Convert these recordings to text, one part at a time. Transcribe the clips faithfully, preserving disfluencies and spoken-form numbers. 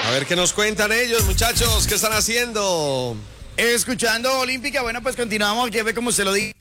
A ver qué nos cuentan ellos, muchachos, ¿qué están haciendo? Escuchando Olímpica, bueno, pues continuamos, jefe, como se lo digo,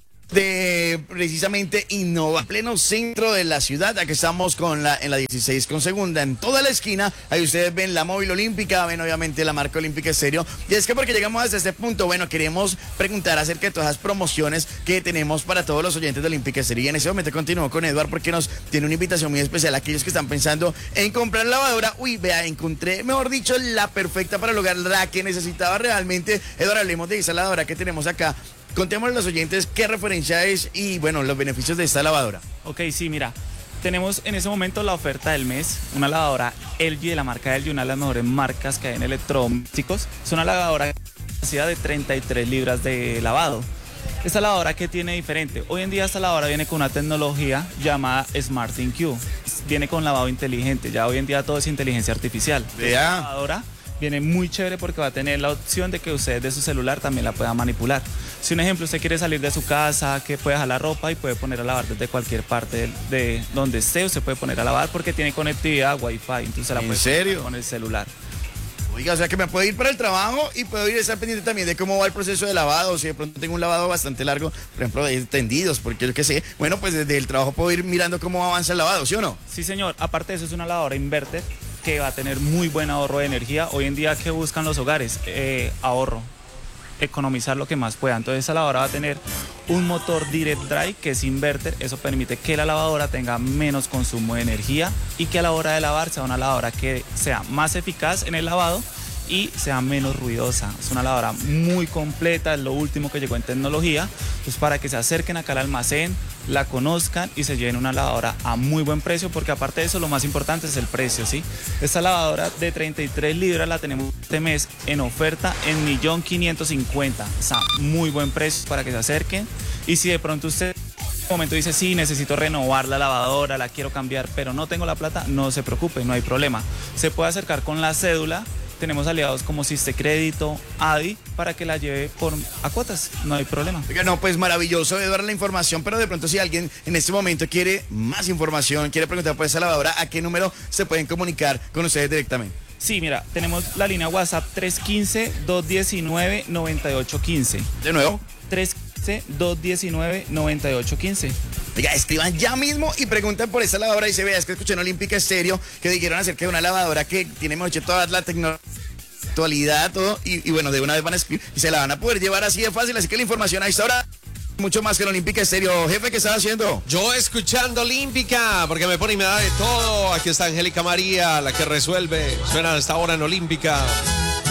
de precisamente Innova, pleno centro de la ciudad. Aquí estamos con la, en la dieciséis con segunda, en toda la esquina. Ahí ustedes ven la móvil olímpica, ven obviamente la marca Olímpica Estéreo. Y es que porque llegamos hasta este punto, bueno, queremos preguntar acerca de todas las promociones que tenemos para todos los oyentes de Olímpica Estéreo. Y en ese momento continúo con Edward porque nos tiene una invitación muy especial a aquellos que están pensando en comprar lavadora. Uy, vea, encontré, mejor dicho, la perfecta para lograr la que necesitaba realmente. Edward, hablemos de esa lavadora que tenemos acá. Contémosle a los oyentes qué referencia es y, bueno, los beneficios de esta lavadora. Ok, sí, mira, tenemos en ese momento la oferta del mes, una lavadora L G de la marca L G, una de las mejores marcas que hay en electrodomésticos. Es una lavadora con capacidad de treinta y tres libras de lavado. Esta lavadora, ¿qué tiene diferente? Hoy en día esta lavadora viene con una tecnología llamada SmartThinQ. Viene con lavado inteligente, ya hoy en día todo es inteligencia artificial. Vea. Esta lavadora viene muy chévere porque va a tener la opción de que usted de su celular también la pueda manipular. Si un ejemplo, usted quiere salir de su casa, que puede dejar la ropa y puede poner a lavar desde cualquier parte de, de donde esté, usted puede poner a lavar porque tiene conectividad Wi-Fi, entonces la ¿En puede serio? poner con el celular. Oiga, o sea que me puedo ir para el trabajo y puedo ir a estar pendiente también de cómo va el proceso de lavado. Si de pronto tengo un lavado bastante largo, por ejemplo, de tendidos, porque yo qué sé, bueno, pues desde el trabajo puedo ir mirando cómo avanza el lavado, ¿sí o no? Sí, señor. Aparte de eso, es una lavadora inverter que va a tener muy buen ahorro de energía. Hoy en día, ¿qué buscan los hogares? Eh, ahorro, economizar lo que más pueda. Entonces, esa lavadora va a tener un motor direct drive que es inverter. Eso permite que la lavadora tenga menos consumo de energía y que a la hora de lavar sea una lavadora que sea más eficaz en el lavado y sea menos ruidosa. Es una lavadora muy completa, es lo último que llegó en tecnología. Pues para que se acerquen acá al almacén, la conozcan y se lleven una lavadora a muy buen precio, porque aparte de eso lo más importante es el precio, ¿sí? Esta lavadora de treinta y tres libras la tenemos este mes en oferta en un millón quinientos cincuenta mil. O sea, muy buen precio para que se acerquen. Y si de pronto usted en un momento dice, sí, necesito renovar la lavadora, la quiero cambiar, pero no tengo la plata, no se preocupe, no hay problema. Se puede acercar con la cédula. Tenemos aliados como Siste Crédito, Adi, para que la lleve por a cuotas, no hay problema. Oiga, no, pues maravilloso, Eduardo, la información, pero de pronto si alguien en este momento quiere más información, quiere preguntar por esa lavadora, ¿a qué número se pueden comunicar con ustedes directamente? Sí, mira, tenemos la línea WhatsApp tres uno cinco, dos uno nueve, nueve ocho uno cinco. De nuevo. tres uno cinco, dos uno nueve, nueve ocho uno cinco. Oiga, escriban ya mismo y pregunten por esa lavadora y se vea, es que escuché en Olímpica Estéreo que dijeron acerca de una lavadora que tiene mucho toda la tecnología, actualidad, todo, y, y bueno, de una vez van a escribir y se la van a poder llevar así de fácil, así que la información a esta hora, mucho más que en Olímpica Estéreo. Jefe, ¿qué estaba haciendo? Yo escuchando Olímpica, porque me pone y me da de todo. Aquí está Angélica María, la que resuelve. Suena hasta ahora en Olímpica.